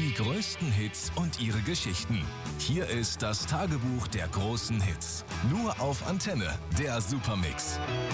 Die größten Hits und ihre Geschichten. Hier ist das Tagebuch der großen Hits. Nur auf Antenne, der Supermix.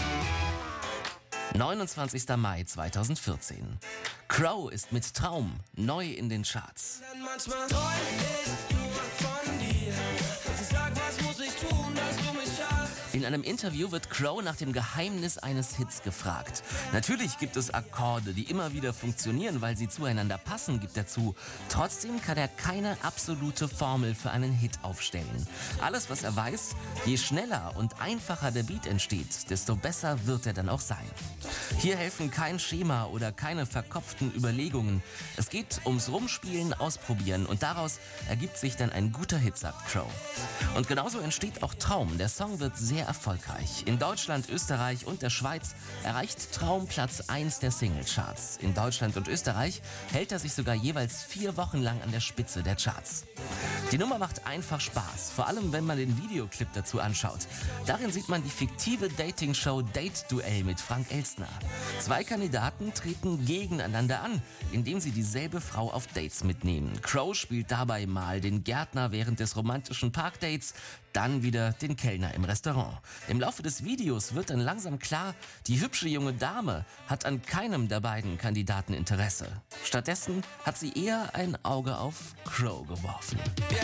29. Mai 2014. Crow ist mit Traum neu in den Charts. Manchmal träum ich nur von dir. Sag, was muss ich tun, dass du mich schaffst? In einem Interview wird Crow nach dem Geheimnis eines Hits gefragt. Natürlich gibt es Akkorde, die immer wieder funktionieren, weil sie zueinander passen, gibt er zu. Trotzdem kann er keine absolute Formel für einen Hit aufstellen. Alles, was er weiß, je schneller und einfacher der Beat entsteht, desto besser wird er dann auch sein. Hier helfen kein Schema oder keine verkopften Überlegungen. Es geht ums Rumspielen, Ausprobieren und daraus ergibt sich dann ein guter Hit, sagt Crow. Und genauso entsteht auch Traum. Der Song wird sehr erfolgreich. In Deutschland, Österreich und der Schweiz erreicht Traum Platz 1 der Singlecharts. In Deutschland und Österreich hält er sich sogar jeweils 4 Wochen lang an der Spitze der Charts. Die Nummer macht einfach Spaß, vor allem wenn man den Videoclip dazu anschaut. Darin sieht man die fiktive Dating-Show Date Duell mit Frank Elstner. 2 Kandidaten treten gegeneinander an, indem sie dieselbe Frau auf Dates mitnehmen. Crow spielt dabei mal den Gärtner während des romantischen Parkdates, dann wieder den Kellner im Restaurant. Im Laufe des Videos wird dann langsam klar, die hübsche junge Dame hat an keinem der beiden Kandidaten Interesse. Stattdessen hat sie eher ein Auge auf Crow geworfen.